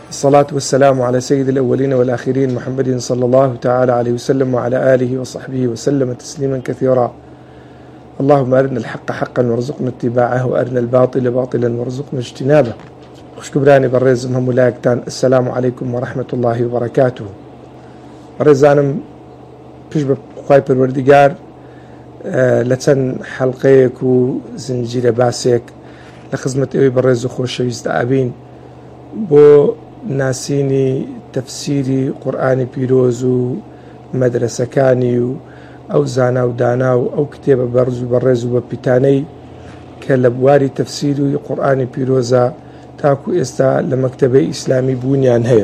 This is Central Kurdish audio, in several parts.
الصلاة والسلام على سيد الأولين والآخرين محمد صلى الله تعالى عليه وسلم وعلى آله وصحبه وسلم تسليما كثيرا. اللهم أرنا الحق حقا وارزقنا اتباعه وأرنا الباطل باطلا وارزقنا اجتنابه. خوشكبراني برزم هم لاكتان. السلام عليكم ورحمة الله وبركاته. برزانم بيشبه خواهي پروردگار لتن حلقيك وزنجير باسيك لخزمة اوي برز خوشويست أبين بو ناسيني تفسيري قرآن بيروزو مدرسة كانيو أو زاناو داناو أو كتاب برزو ببتاني كالبواري تفسيري قرآن بيروزا تاكو استا لمكتبة إسلامي بونيان هيا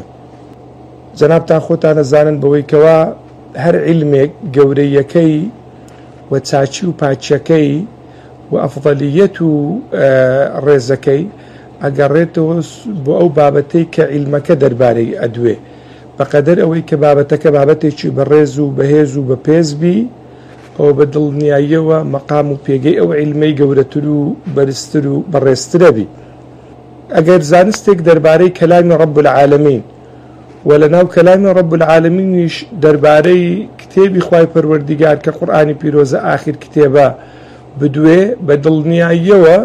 جناب تاخوتانا زانن بويكوا هر علمك قوريكي وتاچي و پاچەکەی و ئەفضەلیەت و ڕێزەکەی ئەگەڕێتەوە بۆ ئەو بابەتەی کە عیلمەکە دەربارەی ئەدوێ بەقەدەر ئەوەی کە بابەتەکە بابەتێکی بەڕێز و بەهێز و بەپێزبی ئەو بە دڵنیاییەوە مەقام و پێگەی ئەو عیلمەی گەورەتر و بەرزتر و بەڕێزترەبی. ئەگەر زانستێک دەربارەی کەلامی ڕەب العالەمین و لەناو کەلامی ڕەب العالەمینیش دەربارەی کتێبی خوای پەروەردیگار کە قورئانی پیرۆزە ئاخر کتێبە بدوێ بە دڵنیاییەوە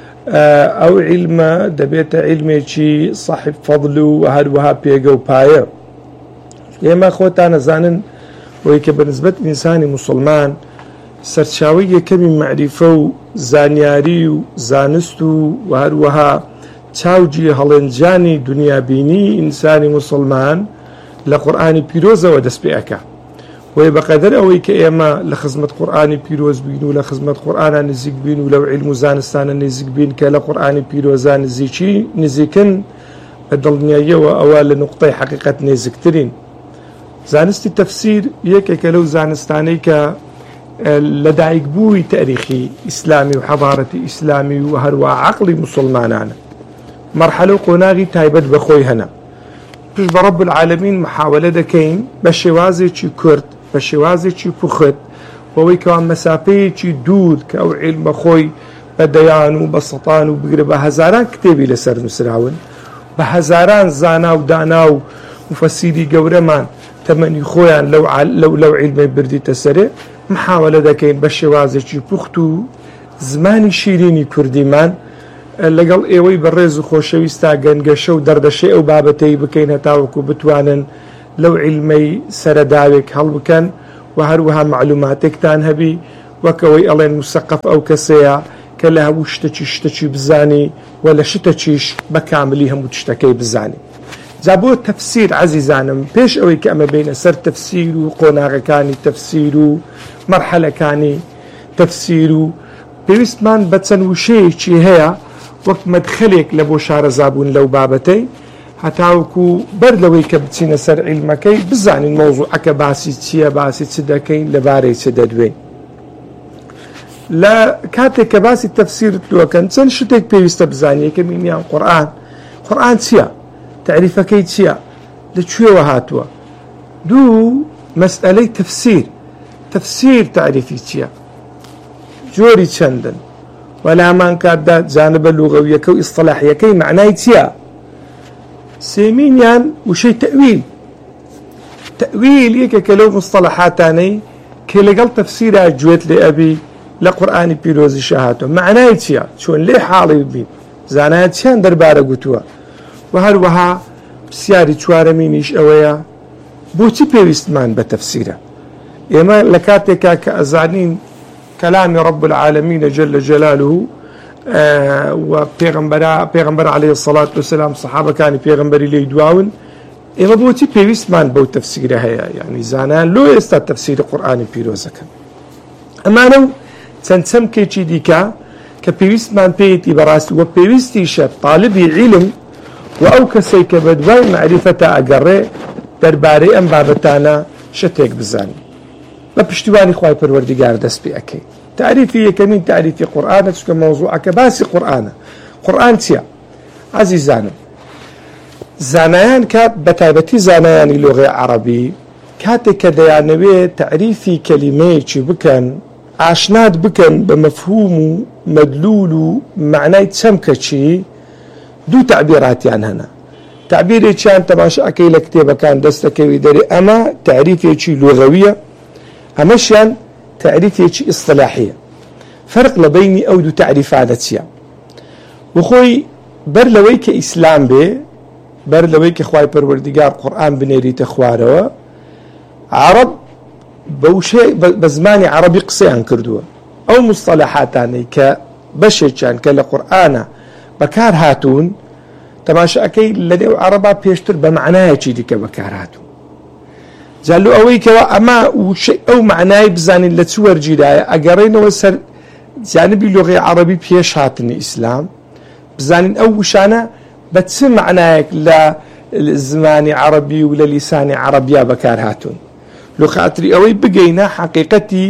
ئەو عیلمە دەبێتە عیلمێکی صاحب فەضل و هەروەها پێگە و پایە. ئێمە خۆتان ئەزانن بۆی کە بەنسبەت ئینسانی موسڵمان سەرچاوەی یەکەمی مەعریفە و زانیاری و زانست و هەروەها چاوجی هەڵێنجانی دنیابینی ئینسانی موسڵمان لە قورئانی پیرۆزەوە دەست پێ ئەکا. وی بەقەدەر ئەوەی کە ئێمە لە خزمەت قورئانی پیرۆز بین و لە خزمەت قورئانە نزیک بین و لەو عیلم و زانستانە نزیک بین کە لە قورئانی پیرۆزە نزیکن بە دڵنیاییەوە ئەوە لە نوقتەی حەقیقەت نێزیکترین. زانستی تەفسیر یەکێکە لەو زانستانەی کە لەدایک بووی تاریخی ئیسلامی و حەضارەتی ئیسلامی و هەروە عەقڵی موسڵمانانە مەرحەلە و قۆناغی تایبەت بەخۆی هەنا. پشت بە ڕەب العالەمین محاولە دەکەین بە شێوازێکی کورت بە شێوازێکی پوخت بەوەی کەوا مەسافەیەکی دوور کە ئەو عیلمە خۆی بە دەیان و بە سەتان و بگرە بە هەزاران کتێبی لەسەر نووسراون بە هەزاران زانا و دانا و مفەسیری گەورەمان تەمەنی خۆیان لەو عیلمەی بردیتە سەرێ محاولە دەکەین بە شێوازێکی پوخت و زمانی شیرینی کوردیمان لەگەڵ ئێوەی بەڕێز و خۆشەویستا گەنگەشە و دەردەشەی ئەو بابەتەی بکەین هەتاوەکو بتوانن لەو عیلمەی سەرەداوێک هەڵبکەن و هەروەها معلوماتێکتان هەبی وەکەوەی ئەڵێن موسەقف ئەو کەسەیە کە لە هەموو شتێکی بزانی و لە شتەکیش بە کاملی هەموو شتەکەی بزانی. جا بۆ تەفسیر عەزیزانم پێش ئەوەی کە ئەمە بینە سەر تەفسیر و قۆناغەکانی تەفسیر و مەرحەلەکانی تەفسیر و پێویستمان بە چەند وشەیەکی هەیە وەک مەدخەلێک لە بۆ شارەزابوون لەو بابەتەی هەتاوەکو بەر لەوەی کە بچینە سەر عیلمەکەی بزانین مەوزوعەکە باسی چییە باسی چ دەکەین لەبارەی چ دەدوێن. لە کاتێک کە باسی تەفسیرت دووەکەن چەند شتێک پێویستە بزانیە کە مینیان قورئان چییە؟ تعریفەکەی چییە؟ لەکوێوە هاتووە؟ دوو مەسئەلەی تەفسیر تعریفی چییە؟ جۆری چەندن؟ وەلامان کاتدا جانبە لوغەویەکە و ئیسطلاحیەکەی معنای چییە؟ سێمینیان وشەی تەویل یەکێکە لەو مستەڵەحاتانەی کە لەگەڵ تەفسیرا گوێت لێ ئەبی لە قورئانی پیرۆزیش هاتووە. معنای چییە؟ چۆن لێ حاڵی بین؟ زانایە چیان دەربارە گوتووە؟ و هەروەها پرسیاری چوارەمینیش ئەوەیە بۆچی پێویستمان بە تەفسیرە؟ ئێمە لە کاتێکا کە ئەزانین کەلامی ڕەب العالەمین جەل جەلالوه و پێغەمبەر عەلەیهی السەڵات وەسەلام سەحابەکانی پێغەمبەری لێی دواون ئێمە بۆچی پێویستمان بەو تەفسیرە هەیە؟ یعنی زانایان لۆ ئێستا تەفسیری قورئانی پیرۆزەکەن. ئەمانە و چەند چەمکێکی دیکە کە پێویستمان پێیەتی بەڕاستی وە پێویستیشە طالبی عیلم و ئەو کەسەی کە بە دوای مەعریفەتە ئەگەڕێ دەربارەی ئەم بابەتانە شتێک بزانێ بە پشتیوانی خوای پەروەردیگار دەست پێ ئەکەی. تعریفی یەکەمین تعریفی قورئانە چونکە مەوزوعەکە باسی قورئانە. قورئان چییە؟ عەزیزانم زانایان کات بەتایبەتی زانایانی لۆغەی عەرەبی کاتێک کە دەیانەوێت تعریفی کەلیمەیەکی بکەن ئاشنات بکەن بە مەفهوم و مەدلول و معنای چەمکەچی دوو تعبیراتیان هەنا. تعبيرێکیان تەماشاکەی لە کتێبەکان دەستەکەوی دەرێ ئەمە تعریفێکی لغەویە، ئەمەشیان تعریفێکی ئیصطلاحیە. فرق لە بینی ئەو دوو تعریفانە چییە؟ وخۆی بەر لەوەی کە ئیسلام بێ، بەر لەوەی کە خوای پەروەردیگار قورئان بنێریتە خوارەوە، عەرەب بە زمانی عەرەبی قسەیان کردووە. ئەو مستەلەحاتانەی کە بەشێکیان کە لە قورئانە بەکار هاتوون، تەماشاکەی لە نێو عەرەبا پێشتر بە معنایەکی دیکە بەکار هاتوون. جالو ئەوەی کەوە ئەمە ئەو معنای بزانین لە چ وەرگیرایە، ئەگەڕێنەوە سەر جانبی لغەی عەرەبی پێش هاتنی ئیسلام، بزانین ئەو وشانە بە چ معنایەک لە زمانی عەرەبی و لە لیسانی عەرەبیا بەکار هاتوون. لە خاتری ئەوەی بگەینە حەقیقەتی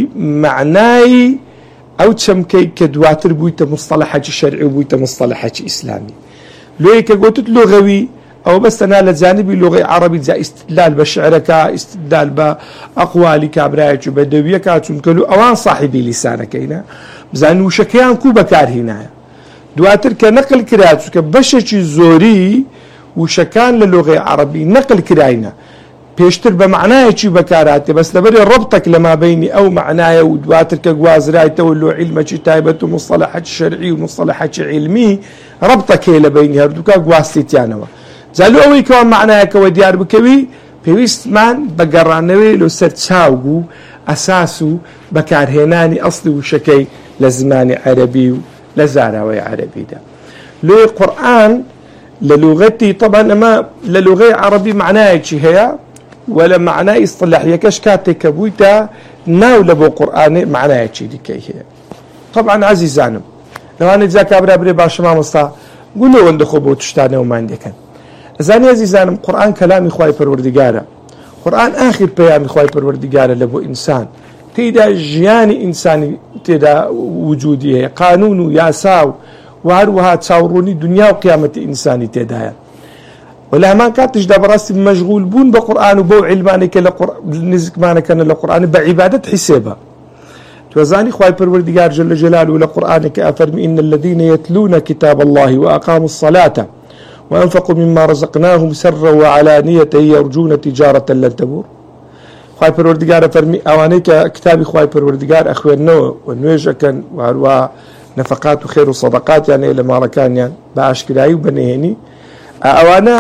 معنای ئەو چەمکەی کە دواتر بوویتە مستەلەحێکی شەرعی و بوویتە مستەلەحێکی ئیسلامی. لۆی کە گوتت لغەوی ئەو بەستەنا لە جانبی لغەی عەرەبی جا ئیستدلال بە شعرەکە، ئیستدلال بە ئەقوالی کابرایەکی بە دەویەکە، چونکە ئەوان صاحبی لیسانەکەینە، بزانین وشەکەیان کوو بەکارهێنایە. دواتر کە نەقل کرا چونکە بەشێکی زۆری وشەکان لە لغەی عەرەبی نەقل کراینە، پێشتر بە معنایەکی بەکارهاتێ، بەس لەبەرێ ڕەبتێک لە مابەینی ئەو معنایە و دواتر کە گوازرایتەوە لۆ عیلمەکی تایبەت و مستەلەحێکی شەرعی و مستەلەحێکی عیلمی، ڕەبتێک هەیە لە بینی هەردووکە گواستیتیانەوە. جالو ئەوەی کەوا معنایەکەوە دیار بکەوی، پێویستمان بە گەڕانەوەی لەسەر چاوگ و ئەساس و بەکارهێنانی ئەسڵی وشەکەی لە زمانی عەرەبی و لە زاراوەی عەرەبیدا. لۆی قورئان لە لغەتی طبعا ئەمە لە لغەی عەرەبی معنایەکی هەیە، ولا معنای ئیصطلاحیەکەش کاتێک کە بوویتە ناو لە بۆ قورئانێ معنایەکی دیکەی هەیە. طبعا عەزیزانم، لەوانەیە جا کابرا برێ باشە مامۆستا گونە وەندەخۆ بۆ تشتانەوەمان دەکەن. ئەزانی عەزیزانم، قورئان کەلامی خوای پەروەردیگارە، قورئان ئاخر پەیامی خوای پەروەردیگارە لە بۆ ئینسان، تێیدا ژیانی ئینسانی تێدا وجودی هەیە، قانون و یاسا و هەروەها چاوڕوونی دنیا و قیامەتی ئینسانی تێدایە. ولا هەمان کاتشدا بەڕاستی مەشغول بوون بە قورئان و بەو عیلمانێک کە لە نزیکمانەکەن لە قورئان بە عیبادەت حیسێبە. توزانی خوای پەروەردیگار جل جلاله لە قورئانێک ئەفەرمی إن الذين يتلون كتاب الله وأقاموا الصلاة وأنفقوا مما رزقناهم سرا وعلانية يرجون تجارة لن تبور. خوای پەروەردیگار ئەفەرمی ئەوانەی کە کتابی خوای پەروەردیگار ئەخوێننەوە و نوێژەکەن و هەروە نەفەقات و خێر و سەدەقاتیان هەیە لە ماڵەکانیان بە ئاشکرایی و بەنهێنی، ئەوانە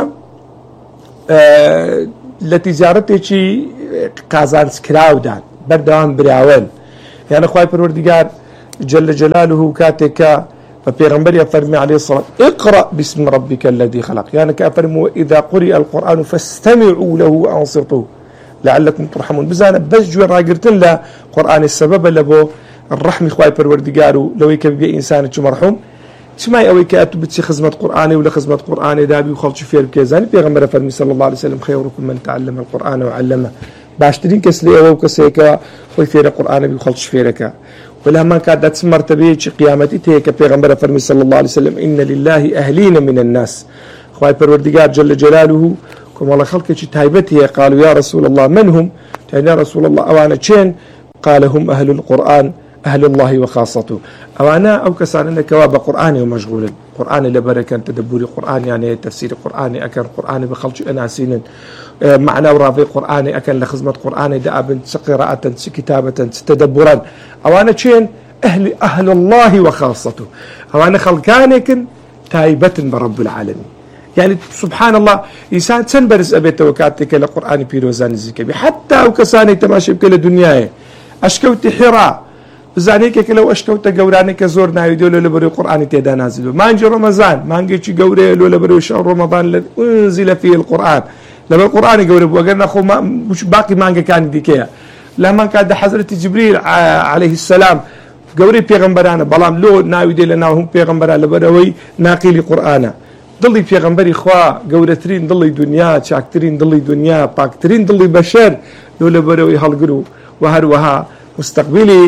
لە تیجارەتێکی قازانجکراودان بەردەوام براون. یانە خوای پەروەردیگار جل جلاله کاتێک کە بە پێغەمبەری ئەفەرمی عەلەیهی السەڵام اقرأ باسم ربك الذي خلق، یانە کە ئەفەرمی وإذا قرئ القرآن فاستمعوا له وأنصتوا لعلكم ترحمون. بزانە بەس گوێ ڕاگرتن لە قورئانی سەبەبە لە بۆ ڕەحمی خوای پەروەردیگار و لەوەی کە ببێ ئینسانێکی مەرحوم. چمای ئەوەی کە ئەتوو بچی خزمەت قورئانی و لە خزمەت قورئانی دابی و خەڵکی فێر بکەی. زانی پێغەمبەر ئەفەرمی صلی الله عليه وسلم خەیڕکم من تعلم القرآن وعلمه، باشترین کەس لێ ئەوە و کەسێکە خۆی فێرە قورئانە بی و خەڵکی فێرەکە. ولا هەمان کاتدا چ مەرتەبەیەکی قیامەتی هەیە کە پێغەمبەر ئەفەرمی صلی الله عليه وسلم إن لله أهلين من الناس، خوای پەروەردیگار جل جلاله کۆمەڵە خەڵکێکی تایبەت هەیە. قالوا يا رسول الله من هم؟ يا رسول الله ئەوانە چێن؟ قال هم أهل القرآن أهل الله وخاصته. أوانا أو كساننا كواب قرآني ومشغول قرآني لبركة تدبري قرآن يعني تفسير قرآني أكن قرآني بخلش أناسين معنى ورافي قرآني أكن لخدمة قرآني دأب قراءة كتابة تدبرا. أوانا شين أهل الله وخاصته، أوانا خلقانكن تايبة برب العالمين. يعني سبحان الله إنسان تنبرز أبيت وكاتك لقرآن بيروزان الزكبي حتى أو كساني تماشي بكل الدنيا أشكوت حراء زانێکێک لەو ئەشکەوتە گەورانێکە زۆر ناویدۆ لە لەبەرەوەی قورئانی تێدا نازیلوە. مانگی ڕۆمەزان مانگێکی گەورەیە لۆ لەبەرەوەی شەڕ ڕۆمەضان ئونزیلە فیه القورئان، لەبەر قورئانی گەورە بوو، ئەگەر نەخۆ باقی مانگەکانی دیکەیە. لە هەمان کاتدا حەزرەتی جیبریل عەلەیهی السەلام گەورەی پێغەمبەرانە، بەڵام لۆ ناویدێ لە ناو هەموو پێغەمبەران لەبەرەوەی ناقیلی قورئانە. دڵی پێغەمبەری خوا گەورەترین دڵی دنیا، چاکترین دڵی دنیا، پاکترین دڵی بەشەر لۆ لەبەرەوەی هەڵگر و هەروەها مستقبلی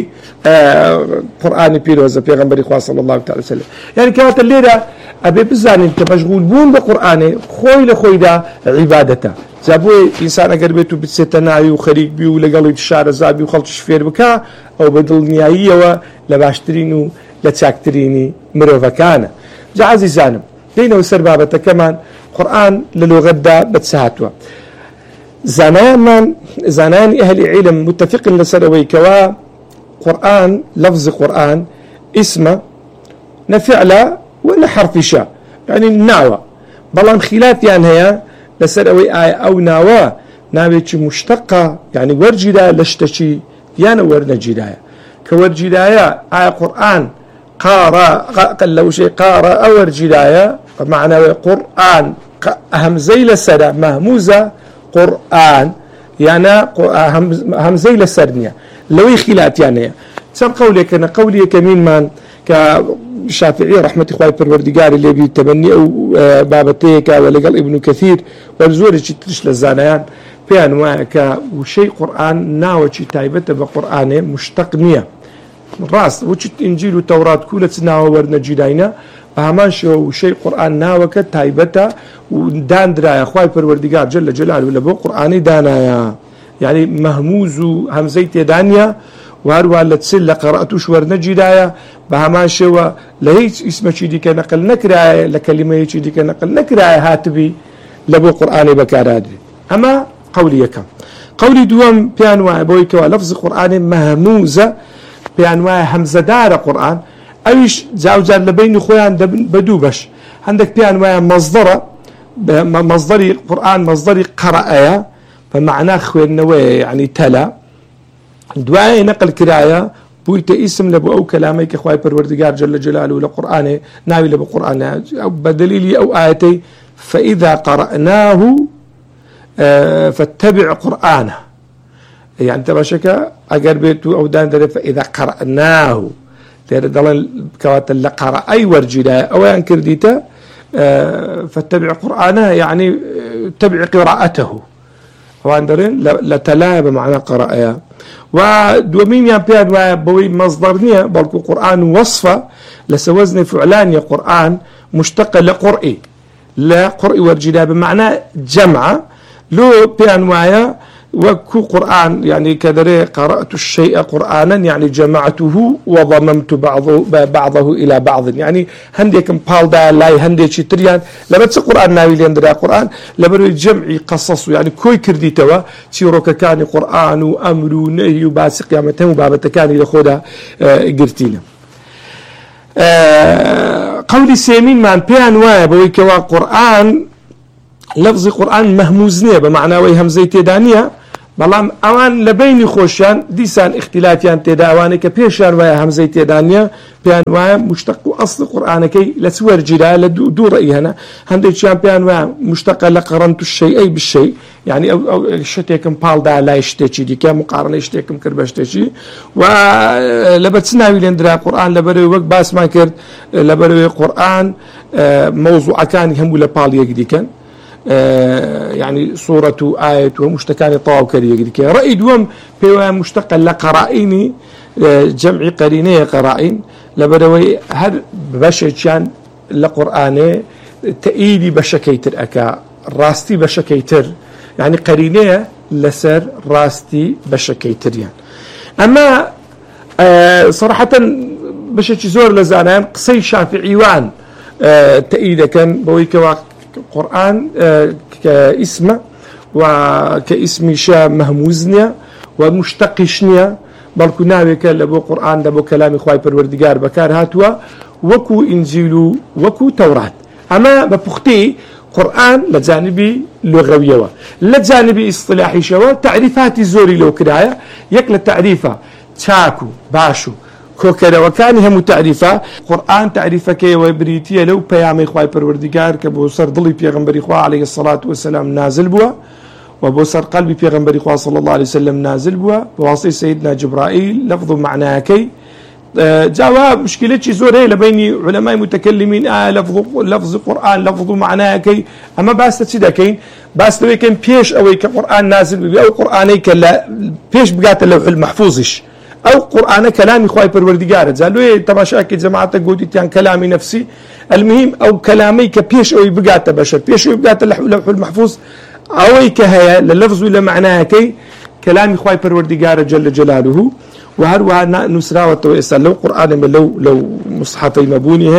قرآن پیروزه پیغمبری خواه صلی الله علیه وسلم. یعنی که وقت لیره ابی بزنیم که مشغول بون به قرآن خوی لخوی دا عبادته. زبوی انسان اگر بیتو بتستنایی و خریق بی و لگلی تشار زابی و خلطش فیر بکا او بدل نیایی و لباشترین و لچاکترینی مروفکانه. جا عزیزانم بين وسربابة كمان قرآن للغة بتسهاتوا زانان أهل علم متفق لسروي كوا قرآن لفظ قرآن اسمه نفعل ولا حرف شاء يعني ناوى بلام خلاف يعني هي لسروي آية أو ناوى ناويتش مشتقة يعني ورجدا لشتشي يعني ورنجدايا كورجدايا آية قرآن قارا قال له شيء قارا أو ورجدايا بمعنى قرآن همزي لسرة مهموزة قرآن يعني همزي لسرنيا لو خلاف يعني سر قولك أنا قولي كمين من كشافعي رحمة إخوائي بالوردقار اللي بيتبني أو بابتيك ولا قال ابن كثير والزور ترش للزانيان في أنواع وشيء قرآن ناوتش تايبته بقرآنه مشتقنية راس وشت إنجيل والتوراة كلها ناوى ورنا جداينا فهمان شو شيء قرآن ناوك تايبته ودان درايا أخوائي بالوردقار جل جلاله ولا بو قرآني دانايا يعني مهموز همزيت دانيا وهروا لتسل قرأتوش ورنا جدايا بهمان شو لهيش اسمه شي ديك نقل نكرايا لكلمة شي ديك نقل نكرايا هاتبي لبو قرآني بكارادي أما قولي كم قولي دوام بيانواع بويك ولفظ قرآن مهموزة بيانواع همزة دار قرآن أيش جاوزان لبين خوان بدوبش عندك بيانواع مصدري قرآن مصدري قرأيا فمعناه خوان نواه يعني تلا دواعي نقل كرايا بويت اسم لبو أو كلاميك أخوائي بالوردقار جل جلاله لقرآن ناوي لبو قرآن أو بدليلي أو آيتي فإذا قرأناه فاتبع قرآنه يعني ترى شكا أجر بيتو أو دان فإذا قرأناه ضل كوات اللي قرأ أي ورجدا أو ينكر ديتا فاتبع قرآنه يعني اتبع قراءته واندرين لتلا بمعنى قراءة ودومين يا بيان بوي مصدرنيا بالكو قرآن وصفة لسوزن فعلان يا قرآن مشتق لقرئي لا قرئ ورجدا بمعنى جمع لو بأنواع وكو قرآن يعني كذا قرأت الشيء قرآنا يعني جمعته وضممت بعضه إلى بعض يعني هنديك مبال دا لاي هنديك تريان لما تس قرآن ناوي ليندرا قرآن لما جمعي قصص يعني كوي كردي توا تيروك كان قرآن وأمر ونهي وباسق قيامته وبابته كان لخودا قرتينا قولي سيمين من بأنواع بويكوا قرآن لفظ قرآن مهموزنية بمعنى وي همزي تدانية بلام اوان لبيني خوشان ديسان اختلافيان تدا اواني كبيشان وي همزي تدانية بيان وي مشتق اصل قرآن كي لسور جدا لدو رأي هنا هندي شان بيان وي مشتق لقرنت الشيء بالشيء يعني او شتيكم بال دا لا يشتكي دي كم مقارنه يشتيكم كربشتشي ولبتسناوي لندرا قرآن لبروي وقت باس ما كرد لبروي قرآن موضوع كان هم ولا بال يقدي كان يعني صورة آية ومشتكان طاو كريك رأي دوم بيوا مشتق لقرائني جمع قرينية قرائن لبروي هل بشكان لقرآن تأيدي بشكيتر أكا راستي بشكيتر يعني قرينية لسر راستي بشكيتر يعني أما صراحة بشكي زور لزانان قصي شافعيوان تأييد كان بويك قرآن كاسم وكاسم شا مهموزنيا ومشتقشنيا بل كنا لبو قرآن لبو كلام خواي بالوردقار بكار هاتوا وكو إنجيل وكو توراة أما ببختي قرآن لجانبي لغوية لجانبي اصطلاحي شوا تعريفات الزوري لو كدايا يكل التعريفة تاكو باشو كوكرا وكان هم تعريفة قرآن تعريفك وبريتية لو بيامي خواي بالوردقار كبوسر ضلي بيغمبري خوا عليه الصلاة والسلام نازل بوا وبوسر قلبي بيغمبري خوا صلى الله عليه وسلم نازل بوا بواسطة سيدنا جبرائيل لفظ معناها كي جواب مشكلة زور لبيني علماء متكلمين لفظ قرآن لفظ معناها كي أما بس تسيدا كين بس لو كان بيش أو كقرآن نازل أو قرآني كلا بيش بقات اللوح المحفوظش أو قرآن كلامي خواي بالوردقار زالوا تماشاك جماعة قودي يعني كلامي نفسي المهم أو كلامي كبيش أو بقات بشر بيش أو بقات اللوح المحفوظ أو كهيا للفظ ولا معناها كي كلامي خواي بالوردقار جل جلاله وهروها نسرا وتويسا لو قرآن لو مصحفي مبوني هي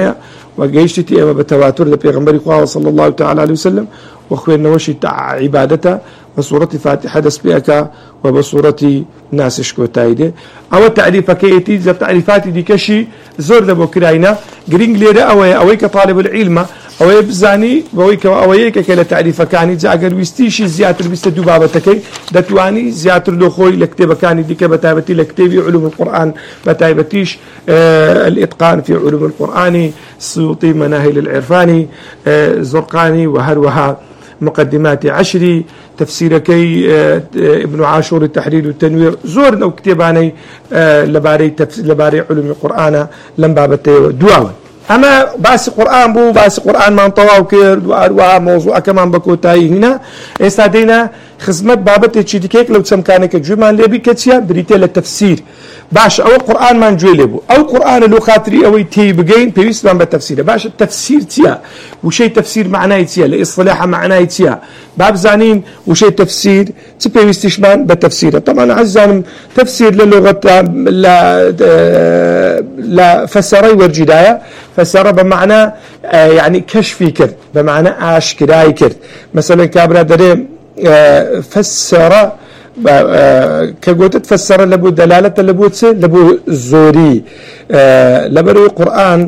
وجيشتي أما بتواتر لبيغمبري قال صلى الله تعالى عليه وسلم وخوين نوشي عبادته بصورة فاتحة دسبيك وبصورة ناسش كوتايدة أو التعريف كيتي زي تعريفات دي كشي زور دبو كراينا جرينج ليرا أو كطالب العلم أو بزاني أو كلا تعريف كاني زاجر ويستيشي زياتر بيستدو بابتكي دتواني زياتر لخوي لكتابة كاني دي كبتابتي لكتابي علوم القرآن بتايبتيش الإتقان في علوم القرآن السيوطي مناهل العرفاني زرقاني وهروها مقدمات عشري تفسيركي ابن عاشور التحرير والتنوير زور أو كتاباني لباري علوم القرآن لم بابتي دواوي أما باس قرآن بو باس قرآن ما انطواو كير وموضوع كمان بكوتاي هنا استادينا خدمت بابت تشيديكيك لو تسمكانك جمان ليبي كتيا بريتي للتفسير باش أو قرآن ما نجيلبو أو قرآن لو خاطري أو تي بجين بيوس بان بالتفسير باش التفسير تيا وشي تفسير معناه تيا لإصطلاح معناه تيا باب زانين وشي تفسير تبيوس تشمان بالتفسير طبعا عزام تفسير للغة لا فسري والجداية فسر بمعنى يعني كشفي كرد بمعنى آشكراي كرد مثلا كابرا دريم فسر كقولت تفسر لبو دلالة لبو زوري لبرو القرآن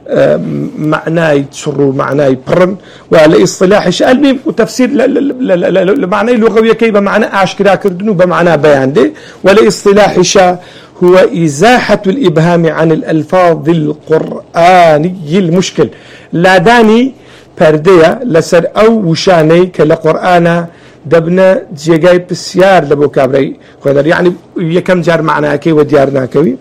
معناي تشرو معناي برن وعلى اصطلاح علمي وتفسير لمعنى لغوي كي بمعنى اشكرا كردنو بمعنى بيان دي ولا اصطلاح هو إزاحة الإبهام عن الألفاظ القرآني المشكل لا داني پردەیە لەسەر ئەو وشانەی کە لە قورئانە دەبنە جێگای پرسیار لە بۆ کابرای خۆدار یعنی یەکەم جار معناکەی وە دیار ناکەوی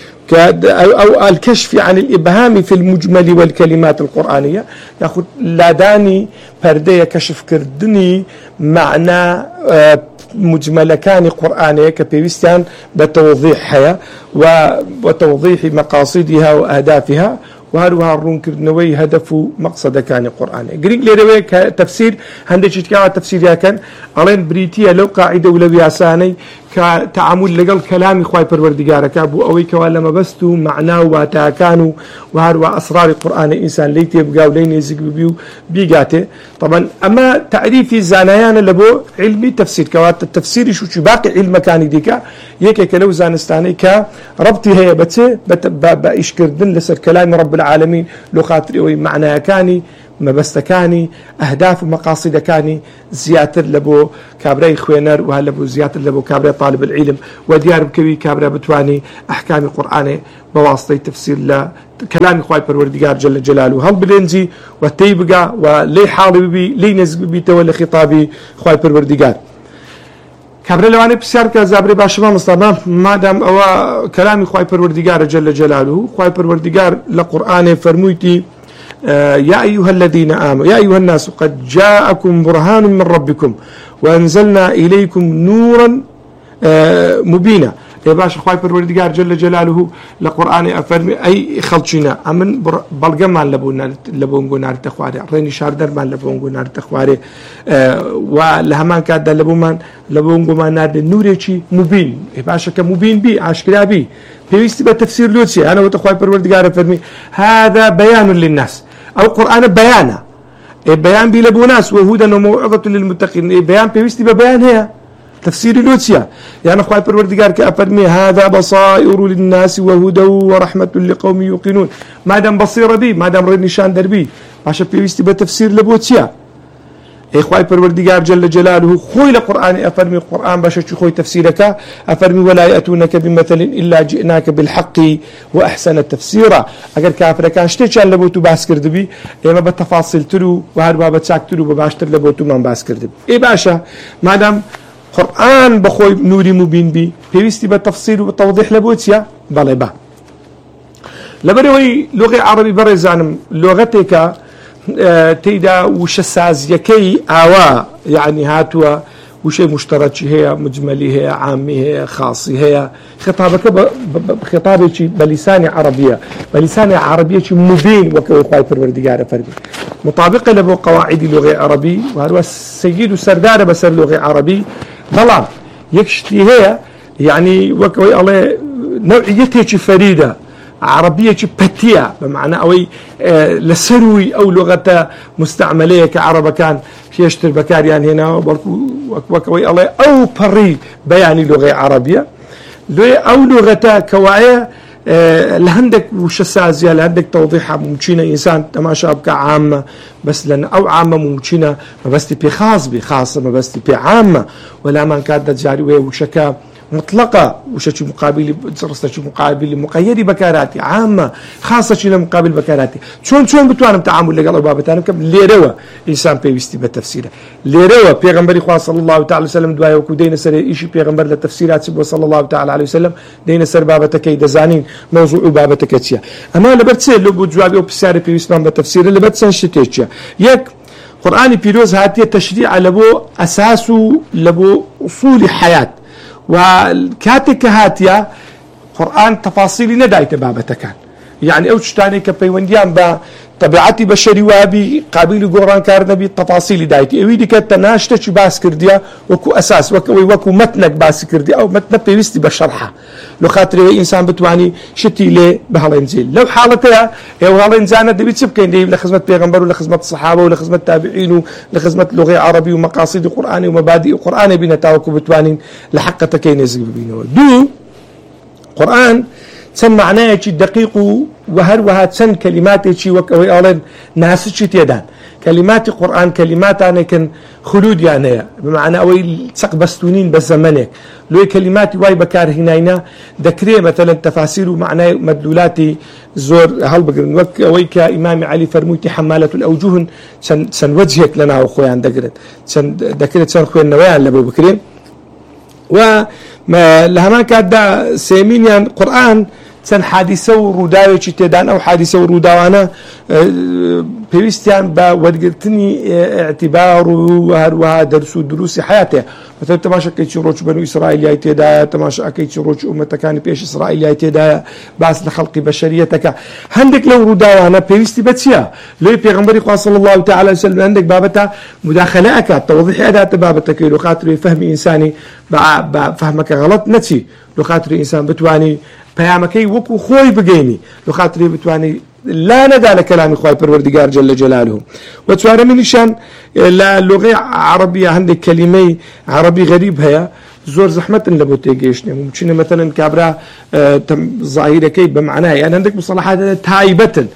أو الكشف عن الإبهام في المجمل والكلمات القرآنية ياخذ لاداني پردەیە كشف كردني معنى مجمل كان قرآنية كبيوستان بتوضيح هيا وتوضيح مقاصدها وأهدافها وهروها الرون كردنوي هدف مقصد كان قرآني قريق ليروي كتفسير هندي شتكا تفسير كان علين بريتيا لو قاعدة ولو ياساني كتعامل لقل كلامي خواي پروردگار كابو أوي كوالما بستو معناه واتاكانو وهروا أسرار القرآن إنسان ليتي بقاو لين يزق بيو بيقاته طبعا أما تعريفي زانيان لبو علمي تفسير كوات التفسير شو باقي علم كان ديكا يكي كلو زانستاني كربطي هي بتي بإيش كردن لسر كلام رب العالمين لو خاطري أوي معناه كاني مبستكاني أهداف ومقاصد كاني زياتر لبو كابري خوينر وهلبو زياتر لبو كابري طالب العلم وديار بكوي كابري بتواني أحكام القرآن بواسطة تفسير لا كلام خواي پروردگار جل جلاله هل بلنزي وتيبقى ولي حالي بي لي نزق بي تولي خطابي خواي پروردگار كابري لواني بسيار كزابري باشما مصطفى مادام او كلام خواي پروردگار جل جلاله خواي پروردگار لقرآن فرمويتي يا أيها الذين آمنوا يا أيها الناس قد جاءكم برهان من ربكم وأنزلنا إليكم نورا مبينا يا باشا خواي پروردگار جل جلاله لقرآن أفرمي أي خلشنا أمن بلغمان لبون نار تخواري ريني شاردر من لبون نار تخواري ولهمان كاد لبون نار نوري مبين يا باشا كمبين بي عاشكرا بي بيستي بتفسير لوتسي أنا وتخواي پروردگار أفرمي هذا بيان للناس أو قرآن بيانا بيان بي لبو ناس وهدى وموعظة للمتقين بيان بيستي ببيان هي تفسير لوتسيا يعني خواي پروردگار كأفرمي هذا بصائر للناس وهدى ورحمة لقوم يوقنون ما دام بصيرة بي ما دام رد نشان دربي باشا بيستي بتفسير لبوتسيا خواي پروردگار جل جلاله خوي لقرآن أفرمي القرآن باشا خوي تفسيرك أفرمي ولا يأتونك بمثل إلا جئناك بالحق وأحسن تفسيرا أجر كافر كان شتيشان لبوتو باس كردبي إما بتفاصيل تلو وهربا بتساك تلو بباشتر لبوتو من باس كردبي باشا ما دام قرآن بخوي نوري مبين بي بيستي بالتفصيل والتوضيح لبوتيا بلا با لبروي لغة عربي برزانم لغتك تيدا وش السازيكي آوا يعني هاتوا وش مشترك هي مجملي هي عامي هي خاصي هي خطابك خطابك بلسان عربية بلسان عربية مبين وكو خواي پروردگار فرمي مطابقة لبو قواعد اللغة العربية وهو السيد سردار بسر لغة عربي ظلام يكشتي هي يعني وكوي الله نوعيته فريدة عربية بتية بمعنى أوي لسروي أو لغة مستعملية كعربة كان يشتر بكاريان هنا وكوي الله أو بري بياني لغة عربية أو لغة كواعية لهندك وش السازية لهندك توضيحها ممكنة إنسان تماشى بك عامة بس لأن أو عامة ممكنة ما بس تبي خاصة ما بس تبي عامة ولا ما كانت جاري وشكا مطلقة وشي مقابل درستي مقابل مقيد بكاراتي عامة خاصة شي مقابل بكاراتي شلون بتوانم تعامل لقى بابا تاعنا كم ليروا انسان بيستي بالتفسير ليروا بيغمبري خوا صلى الله تعالى وسلم دواي وكو دينا سر شيء بيغمبر للتفسيرات سبوا صلى الله تعالى عليه وسلم دينا سر بابتك دزانين موضوع بابتك تشيا اما لبرتسير لو بجوابي وبساري بيسمان بالتفسير اللي بتسنشتيتشا يك قرآن بيروز هاتي تشريع لبو اساسه لبو اصول حياه وكاتك هاتيا قرآن تفاصيل ندايت بابتكان يعني اوش تاني كبيونديان با طبيعتي بشري وابي قابل قرآن كارنبي تفاصيل دايتي اويدي كتناشتش باس كرديا وكو اساس وكو متنك باس كرديا او متن بيوستي بشرحه لو خاطر انسان بتواني شتي لي بهالانزيل لو حالتها او هالانزانه دبي تسبكين دي لخدمه بيغمبر ولا خدمه الصحابه ولا خدمه التابعين ولخدمه لغه عربي ومقاصد قرآني ومبادئ قرآني بنتاوكو بتواني لحقته كاين يزغب بينه دو قرآن تسمى معناه دقيق وهروها تسن كلمات شي وكوي أولاد ناس شي تيدان كلمات القرآن كلمات أنا كان خلود يعني بمعنى أوي تسق بستونين بزمنك لو كلمات واي بكار هنا ذكريه مثلا تفاسير معناه مدلولاتي زور هل بقرن وك أوي كإمام علي فرموتي حمالة الأوجه سن وجهك لنا أخويا ذكرت سن ذكرت سن أخويا النوايا اللي بكرين وما لهما كادا سيمين يعني قرآن سن حادثة وروداوي تدان أو حادثة وروداوانا بيستيان با ودقتني اعتبار وها درس دروس حياته مثلا تماشى كيتش روج بنو إسرائيل يتدا تماشى كيتش روج أمته كان بيش إسرائيل يتدا باس لخلق بشريتك عندك لو روداوانا بيستي بتسيا لو بيغمبري صلى الله تعالى وسلم عندك بابتا مداخلاتك توضيح أداة بابتك لو خاطر فهم إنساني فهمك غلط نتي لو خاطر إنسان بتواني بيامكي وكو خوي بقيني لو خاطري بتواني لا ندى لكلام خوي پروردگار جل جلاله وتواني من شان اللغة عربية عندك كلمة عربي غريب هي زور زحمة لبو تيجيشني ممكن مثلا كابرا ظاهرة كي بمعناه يعني عندك مصطلحات تايبة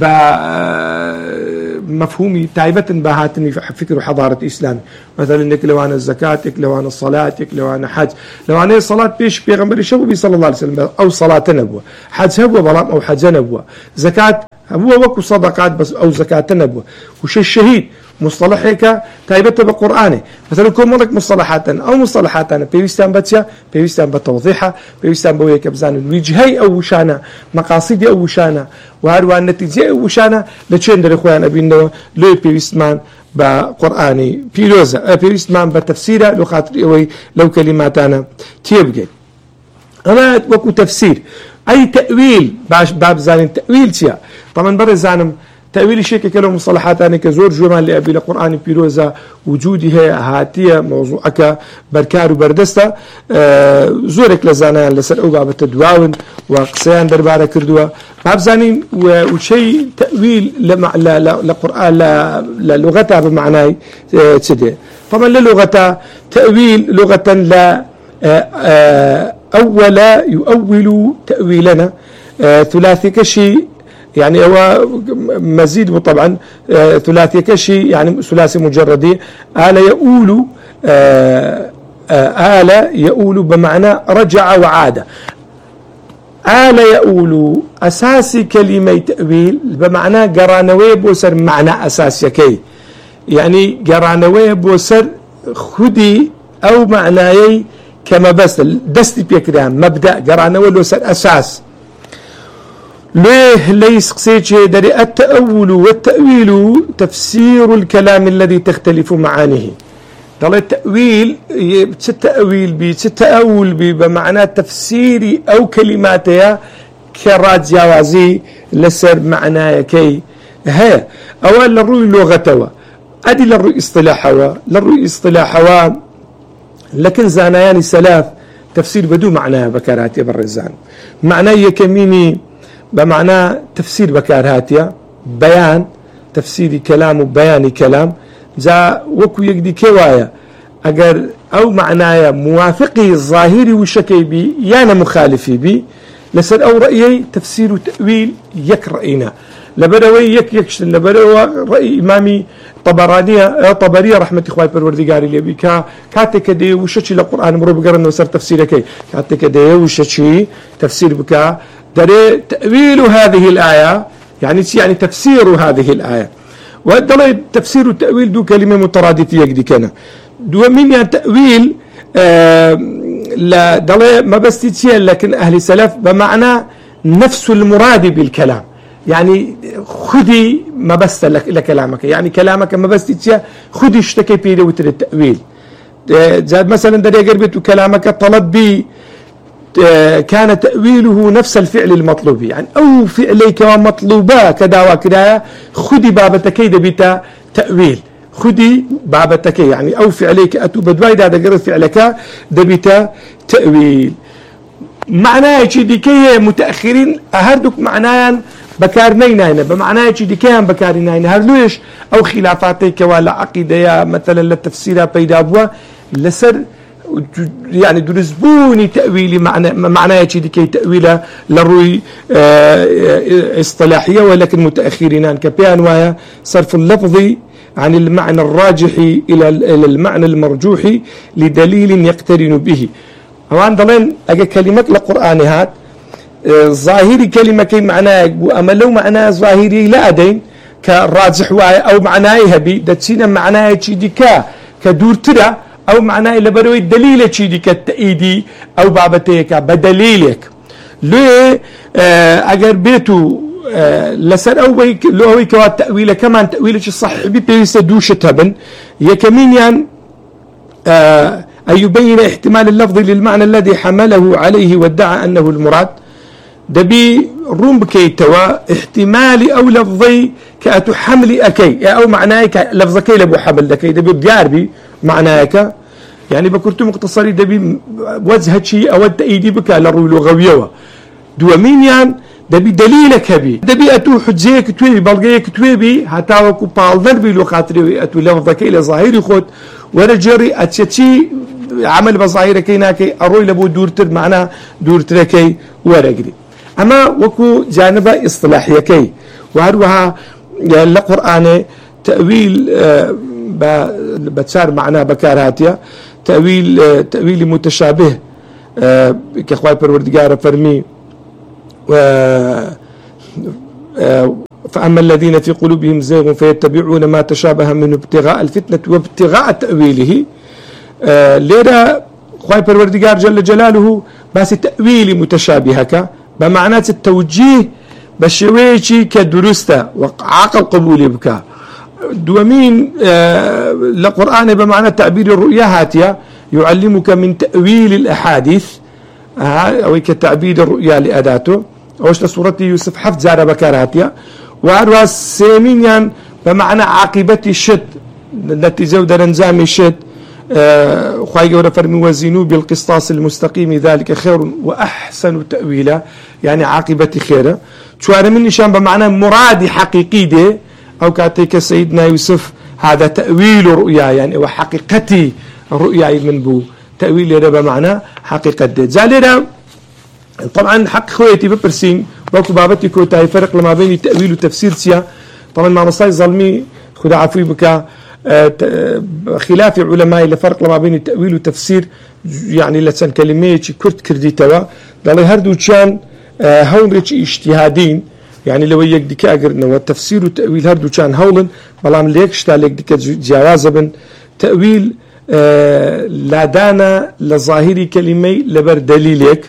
مفهومي تايبة بهاتني فكر حضارة إسلام مثلا إنك لو أنا الزكاة لو أنا الصلاة لو أنا حج لو أنا الصلاة بيش بيغمبري شو صلى الله عليه وسلم أو صلاة نبوة حج هو بلام أو حج نبوة زكاة هو وكو صدقات بس أو زكاة نبوة وش الشهيد مصطلح هيك تايبته بقرآنه مثلا كل مرك مصطلحات أو مصطلحات أنا بيستان بتيا بيستان بتوضيحها بيستان بويا كبزان الوجهي أو وشانا مقاصدي أو وشانا وهروا النتيجة أو وشانا لتشين در إخوان أبينا لو بيستمان بقرآني بيروزا بيستمان بتفسيره لو خاطر أوي لو كلمات أنا تيبجي أنا وكو تفسير أي تأويل باب زانين تأويل تيا طبعا برا زانم تأويل شيء كلام مصطلحات أنا كزور جمل اللي أبي القرآن بيروزا وجودي هي هاتية موضوعك بركار وبردستا زورك لزانا لسر أو باب التدواون وقسيان دربارة كردوا باب زانين وشيء تأويل لقرآن للغتها بمعنى تدي طبعا للغتها تأويل لغة لا أول يؤول تأويلنا ثلاثي كشي يعني هو مزيد طبعا ثلاثي كشي يعني ثلاثي مجردي آل يؤول بمعنى رجع وعاد يؤول أساسي كلمة تأويل بمعنى قرانوي بوسر معنى أساسي كي يعني قرانوي بوسر خدي أو معناي كما بس دستي بيكرام مبدأ قرانوي بوسر أساس ليه ليس قسيتشي دري التأول والتأويل تفسير الكلام الذي تختلف معانيه طلع التأويل تتأول بمعنى تفسيري أو كلماتها كرات جوازي لسر معناها كي هي أول للرؤي لغتها أدي للرؤي اصطلاحها لكن زانيان سلاف تفسير بدو معناها بكراتي بالرزان معناه كميني بمعنى تفسير بكارهاتيا بيان تفسيري كلام وبياني كلام جا وكو يقدي كوايا اگر او معنايا موافقي الظاهري وشكي بي يانا مخالفي بي لسر او رأيي تفسير وتأويل يك رأينا لبروي يكشن لبروي رأي إمامي طبرانية رحمة إخوائي بالوردقاري اللي بي كاتك دي وشتشي لقرآن مرو بقرن وسر تفسيرك كاتك دي وشتشي تفسير بكا دري تأويل هذه الآية يعني تفسير هذه الآية ودلي تفسير التأويل دو كلمة مترادفة يقدي كنا دو من يعني تأويل لا دلي ما بس تتسيل لكن أهل السلف بمعنى نفس المراد بالكلام يعني خذي ما بس لكلامك يعني كلامك ما بس تتسيل خذي اشتكي بيه وتر التأويل زاد مثلا دري قربت كلامك طلب بي كان تأويله نفس الفعل المطلوب يعني أو فعليك ومطلوبا كدا وكدا خذي بابتك دبيتا تأويل خذي بابتك يعني أو فعليك أتوب بدواي هذا قرر فعلك دبيتا تأويل معناه شيء كي متأخرين أهردك معناه بكارنين هنا بمعناه شيء كي هم بكارنين هنا هرلوش أو خلافاتك ولا عقيدة مثلا للتفسير بيدا بوا لسر يعني درزبوني تأويلي معناه شيء كي تأويله لروي اصطلاحية ولكن متأخرين كبيان وهي صرف اللفظي عن المعنى الراجح إلى المعنى المرجوح لدليل يقترن به وعند ضلين أجا كلمات القرآن هات ظاهري كلمة كي معناه أما لو معناه ظاهري لا أدين كراجح أو معناه هبي دتسينا معناه شيء كدور ترى أو معناه لبروي الدليل شيء كالتأييدي أو بابتيك بدليلك ليه أجر بيتو لسر أو بيك لو هو كوات تأويله كمان تأويله الصح بيبيس دوشة هبن يكمين يعني أن يبين احتمال اللفظ للمعنى الذي حمله عليه وادعى أنه المراد دبي روم بكي توا احتمال أو لفظي كأتو حمل أكي أو معناك لفظكي لبو حمل لكي دبي بجاربي معناك يعني بكرتو مقتصري دبي وجه شيء أو التأييدي بك للروي لغوية دوامين يعني دبي دليلك هبي دبي أتو حجية كتوبي بلغية كتوبي حتى وكو بالدر بي لو خاطري أتو لفظكي لظاهري خود ورجري أتشي عمل بظاهرة كيناكي أروي لبو دورتر معناه دورتر كي ورقري أما وكو جانبة إصطلاحية كي وهروها لقرآن تأويل بتشار معناه بكاراتيا تأويل متشابه كأخوة الوردقارة فرمي فأما الذين في قلوبهم زيغ فيتبعون ما تشابه منه ابتغاء الفتنة وابتغاء تأويله لذا خواهي پروردگار جل جلاله بس تأويل متشابهك بمعنى التوجيه بشويشي كدرسته وعقل قبولي بك دومين لقرآن بمعنى تعبير الرؤيا هاتيا يعلمك من تأويل الأحاديث أو كتعبير الرؤيا لأداته أوش لسورة يوسف حفظ زار بكاراتيا وعروها سيمينيا بمعنى عاقبة الشد التي زود رنزام الشد خواهي قولة فرمي وزنوا بالقسطاس المستقيم ذلك خير وأحسن تأويلا يعني عاقبة خيرة شوارا من نشان بمعنى مراد حقيقي دي أو كاتيك سيدنا يوسف هذا تأويل رؤيا يعني وحقيقتي رؤيا من بو تأويل بمعنى حقيقة دي زالنا طبعا حق خويتي ببرسين وكو بابتي كوتاي فرق لما بين التأويل والتفسير سيا طبعا ما نصاي ظلمي خدا عفوي بك خلاف علماء لفرق لما بين التأويل والتفسير يعني لسان كلمة كرت كرديتوا ضل هردو كان هون ريتش اجتهادين يعني لو يقدي كأجرنا والتفسير والتأويل هردو كان هولن بلام ليكش تالك ديك جوازبا تأويل لا دانا لظاهري كلمة لبر دليلك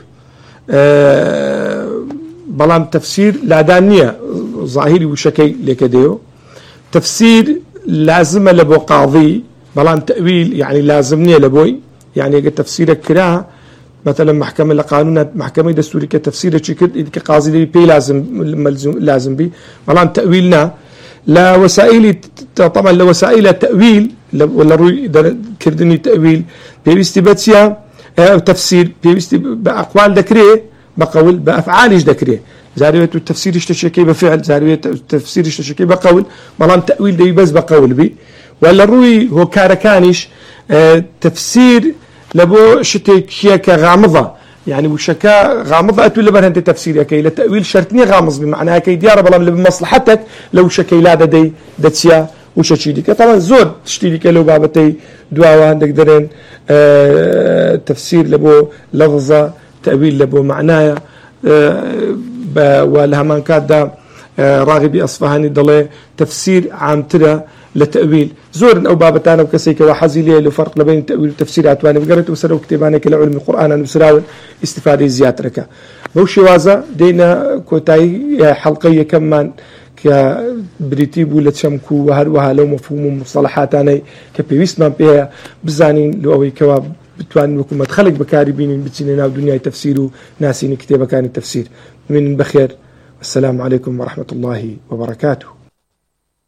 بلام تفسير لا دانية ظاهري وشكي لكديو تفسير لازم لبو قاضي بلام تأويل يعني لازمني لبوي يعني تفسيرك كراها مثلا محكمة لقانون محكمة دستورية تفسيرك كد قاضي لي بي لازم بي بلام تأويلنا لا وسائل طبعا لوسائل التأويل ولا روي كردني تأويل بيستي بتسيا تفسير بيستي بأقوال ذكريه بقول بأفعالش ذكريه زاروية التفسير اشتشكي بفعل، زاروية التفسير اشتشكي بقول، بلام تأويل دي بس بقول بي. ولا روي هو كاركانيش تفسير لبو شتي كغامضة، يعني وشكا غامضة أتولى بها أنت تفسير كي لتأويل شرطني غامض بمعنى كي ديار بلام لبمصلحتك لو شكي لا دي دتيا وشتي ديك طبعا زود تشتي ديك لو بابتي دعوة عندك درين تفسير لبو لغزة، تأويل لبو معنايا ولها من كاد راغبي أصفهاني ضلي تفسير عام ترى لتأويل زور أو بابتانا وكسيك وحزيلية له فرق بين التأويل والتفسير عتواني وقرأت وسروا كتاباني كلا علم القرآن أنا بسراول استفادة زيادة ركا موشي وازا دينا كوتاي حلقية كمان كبريتيب ولا تشمكو وهروها لو مفهوم مصطلحات أنا كبيويست ما بيها بزانين لو أوي كواب بتوان وكم مدخلك بكاري بين بتسيننا ودنيا تفسيره ناسين كتابة كان التفسير من بخير. السلام عليكم ورحمة الله وبركاته.